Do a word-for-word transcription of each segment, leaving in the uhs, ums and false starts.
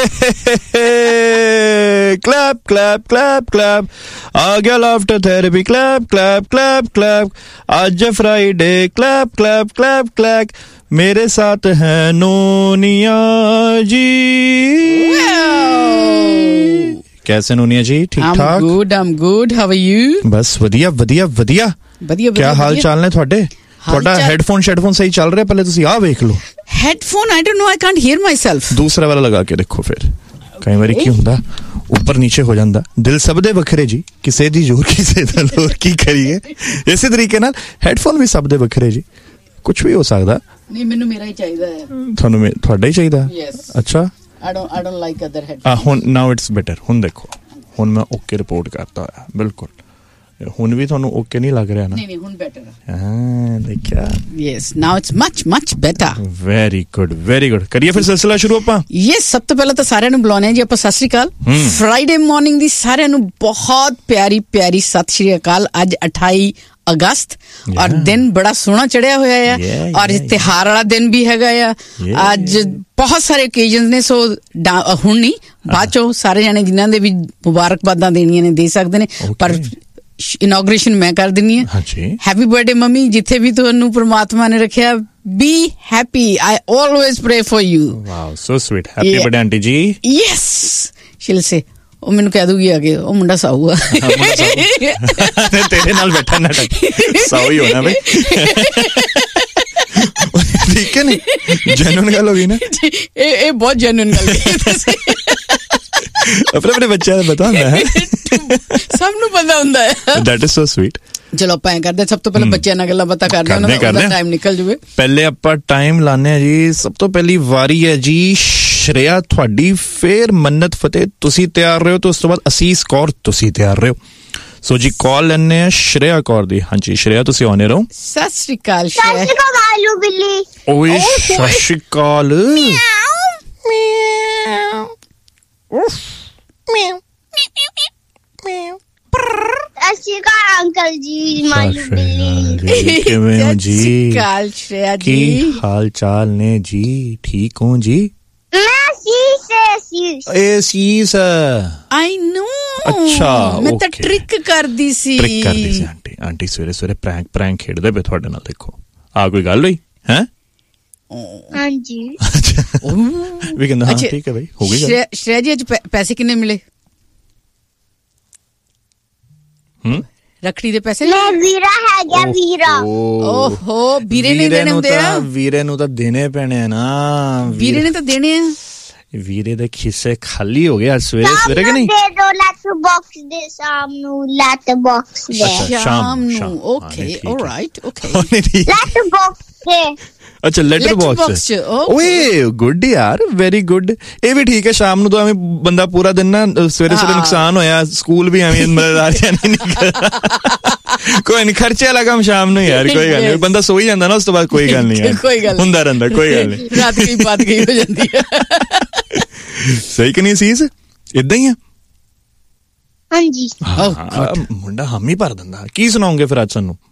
Clap clap clap clap आ गया laughter therapy clap clap clap clap आज Friday clap clap clap clap मेरे साथ है नोनिया जी। कैसे नोनिया जी? ठीक ठाक? Good I am good how are you? बस वधिया वधिया वधिया वधिया। क्या हाल चाल ने ਤੁਹਾਡੇ? ਤੁਹਾਡਾ ਹੈਡਫੋਨ ਸ਼ੈਡਫੋਨ ਸਹੀ ਚੱਲ ਰਿਹਾ? ਪਹਿਲੇ ਤੁਸੀਂ ਆ ਵੇਖ ਲਓ headphone. I don't know, I can't here myself. ਦੂਸਰਾ ਵਾਲਾ ਲਗਾ ਕੇ ਦੇਖੋ ਫਿਰ। ਕਈ ਵਾਰੀ ਕੀ ਹੁੰਦਾ ਉੱਪਰ ਨੀਚੇ ਹੋ ਜਾਂਦਾ। ਦਿਲ ਸਭ ਦੇ ਵੱਖਰੇ ਜੀ, ਕਿਸੇ ਦੀ ਜ਼ੋਰ ਕਿਸੇ ਦਾ ਲੋਰ, ਕੀ ਕਰੀਏ। ਇਸੇ ਤਰੀਕੇ ਨਾਲ ਹੈਡਫੋਨ ਵੀ ਸਭ ਦੇ ਵੱਖਰੇ ਜੀ, ਕੁਝ ਵੀ ਹੋ ਸਕਦਾ। ਨਹੀਂ ਮੈਨੂੰ ਮੇਰਾ ਹੀ ਚਾਹੀਦਾ ਹੈ। ਤੁਹਾਨੂੰ ਤੁਹਾਡਾ ਹੀ ਚਾਹੀਦਾ? ਅੱਛਾ। I don't I don't like other headphones. ਆ ਹੁਣ ਨਾਓ ਇਟਸ ਬੈਟਰ। ਹੁਣ ਦੇਖੋ, ਹੁਣ ਮੈਂ ਓਕੇ ਰਿਪੋਰਟ ਕਰਤਾ ਹੋਇਆ ਬਿਲਕੁਲ। ਹੁਣ ਵੀ ਤੁਹਾਨੂੰ ਓਕੇ ਨਹੀਂ ਲੱਗ ਰਿਹਾ ਨਾ? ਨਹੀਂ ਨਹੀਂ ਹੁਣ ਬੈਟਰ ਹੈ। ਹਾਂ ਦੇਖਿਆ? Yes now it's much much better. Very good very good. ਕਰੀਏ ਫਿਰ ਸਿਲਸਿਲਾ ਸ਼ੁਰੂ ਆਪਾਂ? ਯੈਸ ਸਭ ਤੋਂ ਪਹਿਲਾਂ ਤਾਂ ਸਾਰਿਆਂ ਨੂੰ ਬੁਲਾਉਣੇ ਜੀ ਆਪਾਂ ਸਤਿ ਸ਼੍ਰੀ ਅਕਾਲ। ਫਰਾਈਡੇ ਮਾਰਨਿੰਗ ਦੀ ਸਾਰਿਆਂ ਨੂੰ ਬਹੁਤ ਪਿਆਰੀ ਪਿਆਰੀ ਸਤਿ ਸ਼੍ਰੀ ਅਕਾਲ। ਅੱਜ ਅਠਾਈ ਅਗਸਤ ਔਰ ਦਿਨ ਬੜਾ ਸੋਹਣਾ ਚੜਿਆ ਹੋਇਆ ਆ ਔਰ ਤਿਉਹਾਰ ਵਾਲਾ ਦਿਨ ਵੀ ਹੈਗਾ ਆ ਅੱਜ। ਬਹੁਤ ਸਾਰੇ ਓਕੇਜਨਸ ਨੇ, ਸੋ ਹੁਣ ਨਹੀਂ ਬਾਅਦ ਚੋਂ ਸਾਰੇ ਜਾਣੇ ਜਿਨ੍ਹਾਂ ਦੇ ਵੀ ਮੁਬਾਰਕਬਾਦਾਂ ਦੇਣੀਆਂ ਨੇ ਦੇ ਸਕਦੇ ਨੇ, ਪਰ ਇਨੋਗ੍ਰੇਸ਼ਨ ਮੈਂ ਕਰ ਦਿੰਨੀ ਆ। ਹੈਪੀ ਬਰਥਡੇ ਮੰਮੀ, ਜਿੱਥੇ ਵੀ ਤੁਹਾਨੂੰ ਪ੍ਰਮਾਤਮਾ ਨੇ ਰੱਖਿਆ। Be happy, I always ਪ੍ਰੇ for you. Wow so sweet. Happy birthday aunty ਜੀ। ਯੈਸ ਸ਼ਿਲ ਸੇ ਉਹ ਮੈਨੂੰ ਕਹਿ ਦੂਗੀ ਅੱਗੇ ਉਹ ਮੁੰਡਾ ਸਾਊ ਆ। ਤੇਰੇ ਨਾਲ ਬੈਠਾ ਨਾ ਸਾਊ ਹੀ ਹੋਣਾ ਬਈ। ਠੀਕ ਹੈ ਨਹੀਂ? ਜੈਨੂਨ ਗੱਲ ਹੋ ਗਈ ਨਾ? ਇਹ ਇਹ ਬਹੁਤ ਜੈਨੂਨ ਗੱਲ ਹੈ। ਆਪਣੇ ਆਪਣੇ ਬੱਚਿਆਂ ਦਾ ਪਤਾ ਹੁੰਦਾ ਹੈ, ਸਭ ਨੂੰ ਪਤਾ ਹੁੰਦਾ ਹੈ। That is so sweet. ਚਲੋ ਆਪਾਂ ਐਂ ਕਰਦੇ, ਸਭ ਤੋਂ ਪਹਿਲਾਂ ਬੱਚਿਆਂ ਨਾਲ ਗੱਲਾਂ ਬਾਤਾਂ ਕਰਦੇ ਹਾਂ, ਉਹਨਾਂ ਦਾ ਟਾਈਮ ਨਿਕਲ ਜਾਵੇ। ਪਹਿਲੇ ਆਪਾਂ ਟਾਈਮ ਲਾਉਂਦੇ ਹਾਂ ਜੀ। ਸਭ ਤੋਂ ਪਹਿਲੀ ਵਾਰੀ ਹੈ ਜੀ ਸ਼੍ਰੇਆ ਤੁਹਾਡੀ, ਫੇਰ ਮੰਨਤ ਫਤਿਹ ਤੁਸੀਂ ਤਿਆਰ ਰਹੇ ਹੋ, ਤੇ ਉਸ ਤੋਂ ਬਾਅਦ ਅਸੀਸ ਕੌਰ ਤੁਸੀਂ ਤਿਆਰ ਰਹੇ ਹੋ। ਸੋ ਜੀ ਕਾਲ ਲੈਣੇ ਆ ਸ਼੍ਰੇਆ ਕੌਰ ਦੀ। ਹਾਂਜੀ ਸ਼੍ਰੇਆ ਤੁਸੀਂ ਆਉਣੇ ਰਹੋ। ਸਤਿ ਸ਼੍ਰੀ ਅਕਾਲ ਸ਼੍ਰੇਆ। ਸਤਿ ਸ਼੍ਰੀ ਅਕਾਲ ਆਲੂ ਬਿੱਲੀ। ਓਏ ਸਤਿ ਸ਼੍ਰੀ ਅਕਾਲ। ਸਤਿ ਸ਼੍ਰੀ ਅਕਾਲ ਅੰਕਲ ਜੀ, ਮਾਲੂ ਬਿੱਲੀ। ਕਿਵੇਂ ਹੋ ਜੀ? ਸਤਿ ਸ਼੍ਰੀ ਅਕਾਲ ਸ਼੍ਰੇਆ ਜੀ। ਕੀ ਹਾਲ ਚਾਲ ਨੇ ਜੀ? ਠੀਕ ਹੋ ਜੀ? ਮੈਂ ਸੀਸ ਹੈ ਸੀਸ। ਇਹ ਸੀਸ ਆਈ ਨੋ। ਅੱਛਾ ਮੈਂ ਤਾਂ ਟ੍ਰਿਕ ਕਰਦੀ ਸੀ। ਟ੍ਰਿਕ ਕਰਦੀ ਸੀ ਆਂਟੀ। ਆਂਟੀ ਸਵੇਰੇ ਸਵੇਰੇ ਪ੍ਰੈਂਕ ਪ੍ਰੈਂਕ ਖੇਡਦੇ ਪਏ ਤੁਹਾਡੇ ਨਾਲ। ਦੇਖੋ ਆ ਕੋਈ ਗੱਲ ਹੋਈ ਹੈ? ਹਾਂਜੀ। ਵੀ ਕਹਿੰਦਾ ਹਾਂ ਠੀਕ ਹੈ ਬਈ ਹੋ ਗਈ ਗੱਲ। ਸ਼੍ਰੇਆ ਜੀ ਅੱਜ ਪੈਸੇ ਕਿੰਨੇ ਮਿਲੇ? ਹੂੰ ਰੱਖੜੀ ਦੇ ਪੈਸੇ? ਮੈਂ ਵੀਰਾ ਹੈ ਗਿਆ ਵੀਰਾ। ਓਹੋ ਵੀਰੇ ਨੇ ਦੇਣੇ ਹੁੰਦੇ ਆ। ਵੀਰੇ ਨੂੰ ਤਾਂ ਦੇਣੇ ਪੈਣੇ ਆ ਨਾ। ਵੀਰੇ ਨੇ ਤਾਂ ਦੇਣੇ ਆ। ਵੀਰੇ ਦੇ ਖਿੱਸੇ ਖਾਲੀ ਹੋ ਗਏ ਅੱਜ ਸਵੇਰੇ ਸਵੇਰੇ ਕਿ ਨਹੀਂ? ਦੇ ਦੋ ਲੈਟਰ ਬਾਕਸ ਦੇ ਸ਼ਾਮ ਨੂੰ। ਲੈਟਰ ਬਾਕਸ ਦੇ ਸ਼ਾਮ ਨੂੰ। Okay all right okay. Letter box ਦੇ। ਅੱਛਾ ਲੈਟਰ ਬਾਕਸ। ਓਏ ਗੁੱਡ ਯਾਰ, ਵੈਰੀ ਗੁੱਡ। ਇਹ ਵੀ ਠੀਕ ਹੈ। ਸ਼ਾਮ ਨੂੰ ਤਾਂ ਐਵੇਂ ਬੰਦਾ ਪੂਰਾ ਦਿਨ ਨਾ, ਸਵੇਰੇ ਸਵੇਰੇ ਨੁਕਸਾਨ ਹੋਇਆ, ਸਕੂਲ ਵੀ ਐਵੇਂ ਮਜ਼ੇਦਾਰ ਨਹੀਂ ਨਿਕਲ। ਕੋਈ ਨਹੀਂ, ਖਰਚੇ ਵਾਲਾ ਕੰਮ ਸ਼ਾਮ ਨੂੰ ਯਾਰ। ਕੋਈ ਗੱਲ ਨਹੀਂ, ਬੰਦਾ ਸੋ ਹੀ ਜਾਂਦਾ ਨਾ ਉਸ ਤੋਂ ਬਾਅਦ। ਕੋਈ ਗੱਲ ਨਹੀਂ ਹੁੰਦਾ ਰਹਿੰਦਾ, ਕੋਈ ਗੱਲ ਨਹੀਂ। ਰਾਤ ਗਈ ਬਾਤ ਗਈ ਹੋ ਜਾਂਦੀ ਹੈ। ਸਹੀ ਕਿ ਨਹੀਂ ਸੀਸ? ਏਦਾਂ ਹੀ ਆ। ਹਾਂਜੀ ਮੁੰਡਾ ਹਮ ਹੀ ਭਰ ਦਿੰਦਾ। ਕੀ ਸੁਣਾਉਂਗੇ ਫਿਰ ਅੱਜ ਸਾਨੂੰ?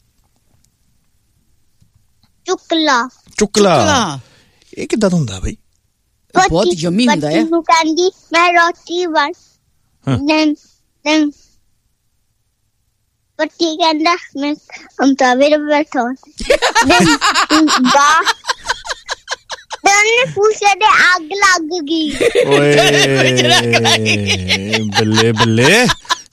ਚੁਕਲਾ। ਚੁਕਲਾ ਇਹ ਕਿੱਦਾਂ ਦਾ ਹੁੰਦਾ ਬਈ? ਬਹੁਤ ਯਮੀ ਹੁੰਦਾ ਹੈ। ਨੂੰ ਕਹਿੰਦੀ ਮੈਂ ਰੋਟੀ ਬਣ ਦੈਨ ਦੈਨ ਪੱਟੀ ਕਹਿੰਦਾ ਮੈਂ ਹਮ ਤਾਂ ਵੇਰ ਬੈਠਾ ਦੈਨ ਦਾ ਦੈਨ ਪੁੱਛੇ ਦੇ ਅੱਗ ਲੱਗ ਗਈ। ਓਏ ਬੱਲੇ ਬੱਲੇ।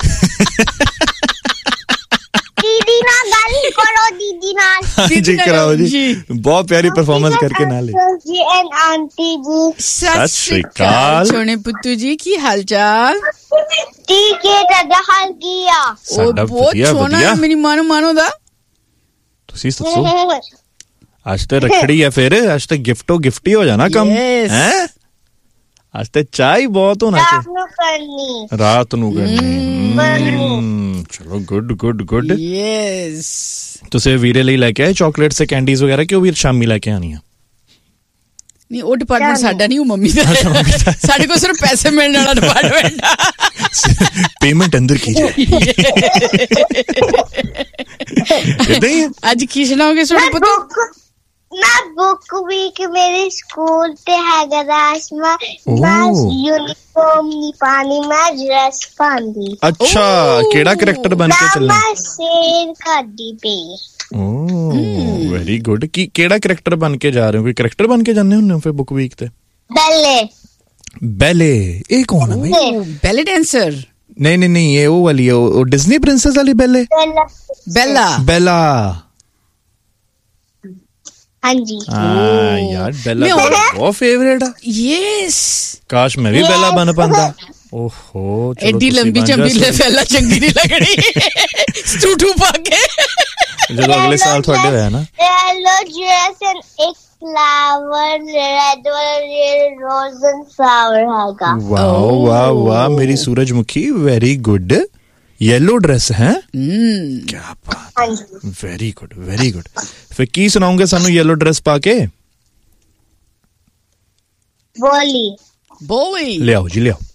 ਦੀਦੀ ਨਾਲ ਗੱਲ ਕਰੋ, ਦੀਦੀ ਨਾਲ। ਜੀ ਕਰਾਓ ਜੀ। ਬਹੁਤ ਪਿਆਰੀ ਪਰਫਾਰਮੈਂਸ ਕਰਕੇ ਨਾਲੇ ਜੀ ਐਂਡ ਆਂਟੀ ਜੀ। ਸਤਿ ਸ਼੍ਰੀ ਅਕਾਲ ਸੋਹਣੇ ਪੁੱਤੂ ਜੀ, ਕੀ ਹਾਲ ਚਾਲ? ਠੀਕ ਹੈ, ਤੁਹਾਡਾ ਹਾਲ ਕੀ ਆ? ਉਹ ਬਹੁਤ ਸੋਹਣਾ। ਮੇਰੀ ਮਾਂ ਨੂੰ ਮਾਨੋ ਦਾ। ਤੁਸੀਂ ਦੱਸੋ ਅੱਜ ਤੇ ਰੱਖੜੀ ਹੈ, ਫਿਰ ਅੱਜ ਤੇ ਗਿਫਟੋ ਗਿਫਟੀ ਹੋ ਜਾਣਾ ਕੰਮ ਹੈ। ਅੱਜ ਤੇ ਚਾਹ ਹੀ ਬਹੁਤ ਹੋਣਾ ਚਾਹੀਦਾ। ਰਾਤ ਨੂੰ ਕਰਨੀ। ਚਲੋ ਗੁੱਡ ਗੁੱਡ ਗੁੱਡ। ਯੈਸ। ਤੁਸੀਂ ਵੀਰੇ ਲਈ ਲੈ ਕੇ ਆਏ ਚਾਕਲੇਟਸ ਤੇ ਕੈਂਡੀਜ਼ ਵਗੈਰਾ ਕਿ ਉਹ ਵੀ ਸ਼ਾਮੀ ਲੈ ਕੇ ਆਣੀ ਆ? ਨਹੀਂ ਉਹ ਡਿਪਾਰਟਮੈਂਟ ਸਾਡਾ ਨਹੀਂ, ਉਹ ਮੰਮੀ ਦਾ। ਸਾਡੇ ਕੋਲ ਸਿਰਫ ਪੈਸੇ ਮਿਲਣ ਵਾਲਾ ਡਿਪਾਰਟਮੈਂਟ ਆ। ਪੇਮੈਂਟ ਅੰਦਰ ਕੀ ਜਾਏ। ਇਦਾਂ ਹੀ ਅੱਜ ਕੀ ਸੁਣਾਓਗੇ ਸੋਹਣੇ ਪੁੱਤ? ਮੈਂ ਬੁੱਕ ਵੀਕ ਮੇਰੇ ਸਕੂਲ ਤੇ ਹੈਗਾ ਰਾਸ਼ਮਾ ਮੈਂ ਯੂਨੀਫਾਰਮ ਨਹੀਂ ਪਾਣੀ ਮੈਂ ਡਰੈਸ ਪਾਉਂਦੀ। ਅੱਛਾ, ਕਿਹੜਾ ਕਰੈਕਟਰ ਬਣ ਕੇ ਚੱਲਣਾ? ਮੈਂ ਸ਼ੇਰ ਖਾਦੀ ਪਈ। ਓ ਵੈਰੀ ਗੁੱਡ। ਕੀ ਕਿਹੜਾ ਕਰੈਕਟਰ ਬਣ ਕੇ ਜਾ ਰਹੇ ਹੋ? ਕੋਈ ਕਰੈਕਟਰ ਬਣ ਕੇ ਜਾਂਦੇ ਹੁੰਦੇ ਹੋ ਫਿਰ ਬੁੱਕ ਵੀਕ ਤੇ? ਬੈਲੇ। ਬੈਲੇ, ਇਹ ਕੌਣ ਹੈ ਬਈ? Ballet dancer? ਨਹੀਂ ਨਹੀਂ ਨਹੀਂ, ਇਹ ਉਹ ਵਾਲੀ, ਉਹ ਡਿਜ਼ਨੀ ਪ੍ਰਿੰਸੈਸ ਵਾਲੀ ਬੈਲੇ। ਬੈਲਾ ਬੈਲਾ ਹਾਂਜੀ। ਹਾਂ ਯਾਰ, ਬੈਲਾ ਬਹੁਤ ਫੇਵਰੇਟ ਆ। ਯੈਸ, ਕਾਸ਼ ਮੈਂ ਵੀ ਬੈਲਾ ਬਣ ਪਾਂਦਾ। ਓਹੋ, ਐਡੀ ਲੰਬੀ ਚੰਬੀਲੇ ਬੈਲਾ ਚੰਗੀ ਨਹੀਂ ਲੱਗਣੀ ਸਟੂਟੂ ਪਾ ਕੇ। ਜਦੋਂ ਅਗਲੇ ਸਾਲ ਤੁਹਾਡੇ ਹੋਇਆ ਨਾ, ਯੈਲੋ ਡਰੈਸ ਐਂਡ ਇੱਕ flower red rose and flower ਹੈਗਾ। ਵਾਓ ਵਾਓ ਵਾਹ, ਮੇਰੀ ਸੂਰਜਮੁਖੀ, ਵੈਰੀ ਗੁੱਡ। येलो ड्रेस है, क्या बात, वेरी गुड वेरी गुड। फिर की सुनाओगे सानू येलो ड्रेस पाके? बोली बोली ले आओ जी, ले आओ।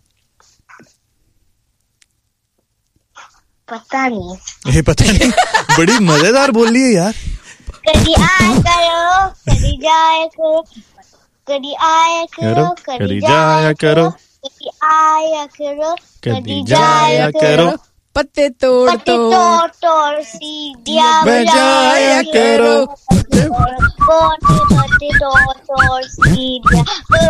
पता नहीं, ये पता नहीं, बड़ी मजेदार बोली है यार। कभी आया करो, कभी जाया करो, कभी आया करो, कभी जाया करो, कभी आया करो, कभी जाया करो, पत्ते तोड़ तोड़ तोड़ सीढ़ियां बजाया करो, पत्ते तोड़ तोड़ सीढ़ियां।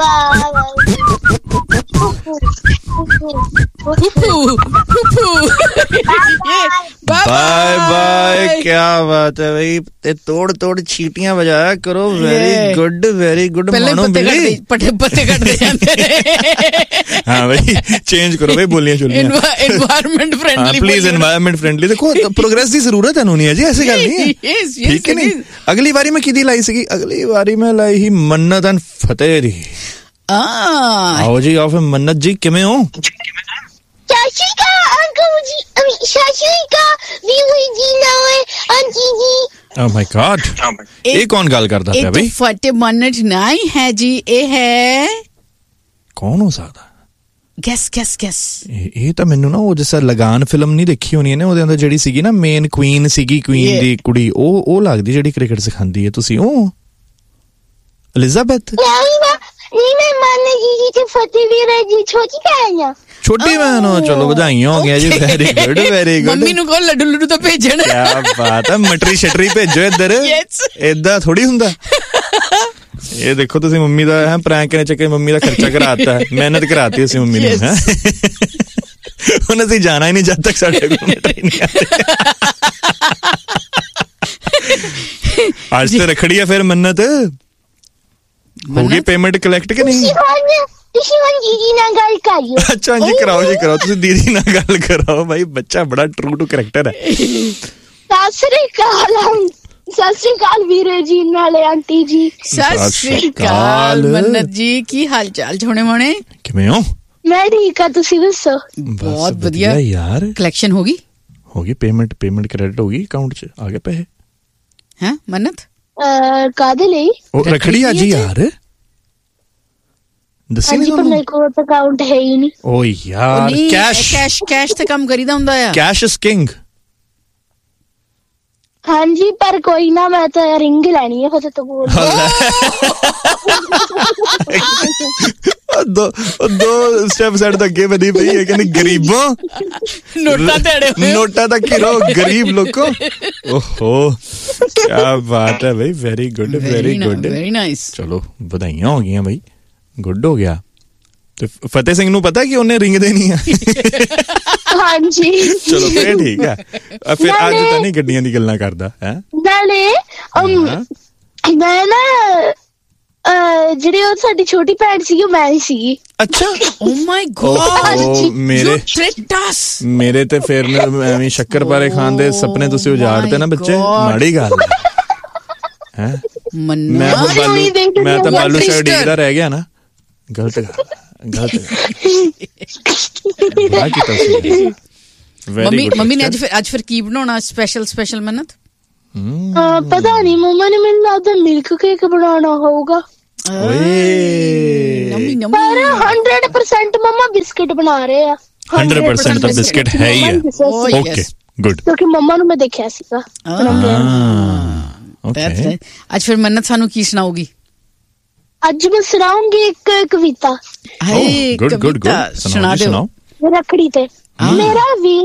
बाय बाय, क्या बात है भाई। ते तोड़ तोड़ चीटियां बजाया करो, वेरी गुड वेरी गुड। मानो मिली पत्ते पत्ते कटते जाते। हाँ भाई, चेंज करो भाई बोलियां चुलियां। Environment friendly, please environment friendly. देखो प्रोग्रेस की जरूरत है नूनी जी, ऐसी गल नहीं है, ठीक है नहीं। अगली बारी मैं किदी लाई सी? अगली बारी मैं लाई ही मन्नत एंड फतेह दी। आओ जी आओ। फिर मन्नत जी किमें हो? चाची का अंकल जी, अभी चाची का बीवी जी ना है aunty ji. Oh my God, ये कौन गाल करता है भाई? फतेह मन्नत नहीं है जी, ये है कौन हो सकता? Gas gas gas. ਇਹ ਤਾਂ ਮੈਨੂੰ ਨਾ ਉਹ ਜਿਸ ਲਗਾਨ ਫਿਲਮ ਨਹੀਂ ਦੇਖੀ ਹੋਣੀ ਨੇ, ਉਹਦੇ ਅੰਦਰ ਜਿਹੜੀ ਸੀਗੀ ਨਾ ਮੇਨ ਕੁਈਨ ਸੀਗੀ, ਕੁਈਨ ਦੀ ਕੁੜੀ, ਉਹ ਉਹ ਲੱਗਦੀ ਜਿਹੜੀ ਕ੍ਰਿਕਟ ਸਿਖਾਉਂਦੀ ਹੈ। ਤੁਸੀਂ ਉਹ ਐਲਿਜ਼ਾਬੈਥ? ਨਹੀਂ ਮੈਂ ਮਾਨੇ ਜੀ ਤੇ ਫਤਿਹ ਵੀਰ ਜੀ ਛੋਟੀ ਭੈਣ ਆ। ਛੋਟੀ ਭੈਣ ਹੋ, ਚਲੋ ਵਧਾਈਆਂ ਹੋ ਗਿਆ ਜੀ, very good very good. Mummy ਨੂੰ ਕਹੋ ਲੱਡੂ ਲੱਡੂ ਤਾਂ ਭੇਜਣ। ਕੀ ਬਾਤ ਹੈ, ਮਟਰੀ ਛਟਰੀ ਭੇਜੋ ਇੱਧਰ। ਏਦਾਂ ਥੋੜੀ ਹੁੰਦਾ। ਇਹ ਦੇਖੋ ਤੁਸੀਂ ਮੰਮੀ ਦਾ ਹੈ ਪ੍ਰੈਂਕ ਨੇ ਚੱਕੇ, ਮੰਮੀ ਦਾ ਖਰਚਾ ਕਰਾਤਾ, ਮਿਹਨਤ ਕਰਾਤੀ ਅਸੀਂ ਮੰਮੀ ਨੂੰ। ਹੈ ਹੁਣ ਅਸੀਂ ਜਾਣਾ ਹੀ ਨਹੀਂ ਜਦ ਤੱਕ ਸਾਡੇ ਕੋਲ ਮਿਠਾਈ ਨਹੀਂ ਆਉਂਦੀ। ਅੱਜ ਤੇ ਰੱਖੜੀ ਆ, ਫਿਰ ਮੰਨਤ ਹੋ ਗਈ ਪੇਮੈਂਟ ਕਲੈਕਟ ਕਿ ਨਹੀਂ? ਤੁਸੀਂ ਦੀਦੀ ਨਾਲ ਗੱਲ ਕਰਿਓ। ਅੱਛਾ ਜੀ, ਕਰਾਓ ਜੀ ਕਰਾਓ, ਤੁਸੀਂ ਦੀਦੀ ਨਾਲ ਗੱਲ ਕਰਾਓ। ਭਾਈ ਬੱਚਾ ਬੜਾ ਟਰੂ ਟੂ ਕਰੈਕਟਰ ਹੈ। ਸਤਿ ਸ੍ਰੀ ਅਕਾਲ। ਸਤਿ ਸ੍ਰੀ ਅਕਾਲ ਵੀਰੇ ਜੀ ਨਾਲੇ ਆਂਟੀ ਜੀ। ਸਤਿ ਸ੍ਰੀ ਅਕਾਲ ਮੰਨਤ ਜੀ, ਕੀ ਹਾਲ ਚਾਲ ਛੋਣੇ ਮੋਣੇ? ਕਿਵੇਂ ਹੋ? ਮੈਂ ਠੀਕ ਆ, ਤੁਸੀਂ ਦੱਸੋ? ਬਹੁਤ ਵਧੀਆ ਯਾਰ। ਕਲੈਕਸ਼ਨ ਹੋ ਗਈ? ਹੋ ਗਈ ਪੇਮੈਂਟ, ਪੇਮੈਂਟ ਕ੍ਰੈਡਿਟ ਹੋ ਗਈ ਅਕਾਊਂਟ 'ਚ, ਆ ਗਏ ਪੈਸੇ। ਹੈ ਮੰਨਤ? ਕਾਹਦੇ ਲਈ? ਉਹ ਰੱਖੜੀ ਅੱਜ ਯਾਰ ਦੱਸੀ ਨਹੀਂ ਤੁਹਾਨੂੰ? ਮੇਰੇ ਕੋਲ ਤਾਂ ਅਕਾਊਂਟ ਹੈ ਹੀ ਨਹੀਂ। ਓ ਯਾਰ, ਕੈਸ਼ ਕੈਸ਼ ਕੈਸ਼ ਤੇ ਕੰਮ ਕਰੀਦਾ ਹੁੰਦਾ ਆ। Cash is king. ਹਾਂਜੀ, ਪਰ ਕੋਈ ਨਾ, ਮੈਂ ਤਾਂ ਰਿੰਗ ਲੈਣੀ ਹੈ ਫਿਰ ਤੋਂ ਬੋਲ। ਦੋ ਦੋ ਸਟੈਪ ਸਾਈਡ ਤੋਂ ਅੱਗੇ ਵਧੀ ਪਈ ਹੈ, ਕਹਿੰਦੀ ਗਰੀਬੋਂ ਨੋਟਾਂ ਤੇੜੇ ਨੋਟਾਂ ਤੱਕ ਹੀ ਰਹੋ, ਗਰੀਬ ਲੋਕੋ। ਓਹੋ ਕੀ ਬਾਤ ਹੈ ਭਾਈ, very good very good, very nice. ਚਲੋ ਵਧਾਈਆਂ ਹੋ ਗਈਆਂ ਭਾਈ, ਗੁੱਡ ਹੋ ਗਿਆ। ਤੇ ਫਤਿਹ ਸਿੰਘ ਨੂੰ ਪਤਾ ਕਿ ਉਹਨੇ ਰਿੰਗ ਦੇਣੀ ਆ? ਹਾਂਜੀ ਚਲੋ ਫੇਰ ਠੀਕ ਆ। ਫਿਰ ਅੱਜ ਤਾਂ ਨਹੀਂ ਗੱਡੀਆਂ ਦੀ ਗੱਲਾਂ ਕਰਦਾ ਹੈ ਨਾਲੇ। ਮੈਂ ਨਾ ਜਿਹੜੀ ਉਹ ਸਾਡੀ ਛੋਟੀ ਭੈਣ ਸੀਗੀ, ਉਹ ਮੈਂ ਹੀ ਸੀਗੀ। ਅੱਛਾ, ਓ ਮਾਈ ਗॉड, ਮੇਰੇ ਮੇਰੇ ਤੇ ਫਿਰ ਐਵੇਂ ਸ਼ੱਕਰ ਪਾਰੇ ਖਾਣ ਦੇ ਸੁਪਨੇ ਤੁਸੀਂ ਉਜਾੜਦੇ ਨਾ ਬੱਚੇ, ਮਾੜੀ ਗੱਲ ਹੈ। ਮੈਂ ਮੈਂ ਤਾਂ ਬਾਲੂ ਸਾਈਡ ਡੀਕਦਾ ਰਹਿ ਗਿਆ ਨਾ, ਗਲਤ ਗੱਲ ਗਲਤ। ਮੰਮੀ ਮੰਮੀ ਨੇ ਅੱਜ ਫਿਰ ਅੱਜ ਫਿਰ ਕੀ ਬਣਾਉਣਾ ਸਪੈਸ਼ਲ ਸਪੈਸ਼ਲ ਮੰਨਤ? ਪਤਾ ਨਹੀਂ, ਮੰਮਾ ਨੇ ਮੈਨੂੰ ਲੱਗਦਾ ਮਿਲਕ ਕੇਕ ਬਣਾਉਣਾ ਹੋਊਗਾ। ਪਰ ਹੰਡਰਡ ਪਰਸੈਂਟ ਮੰਮਾ ਬਿਸਕਿਟ ਬਣਾ ਰਹੇ ਆ। ਹੰਡਰਡ ਪਰਸੈਂਟ ਤਾਂ ਬਿਸਕਿਟ ਹੈ ਹੀ ਹੈ। ਓਕੇ ਗੁੱਡ, ਕਿਉਂਕਿ ਮੰਮਾ ਨੂੰ ਮੈਂ ਦੇਖਿਆ ਸੀਗਾ। ਅੱਜ ਫਿਰ ਮੰਨਤ ਸਾਨੂੰ ਕੀ ਸੁਣਾਉਗੀ? ਅੱਜ ਮੈਂ ਸੁਣਾਉਂਗੀ ਇੱਕ ਕਵਿਤਾ। ਹਾਏ ਕਵਿਤਾ ਸੁਣਾ ਦਿਓ। ਰੱਖੜੀ ਤੇ ਮੇਰਾ ਵੀਰ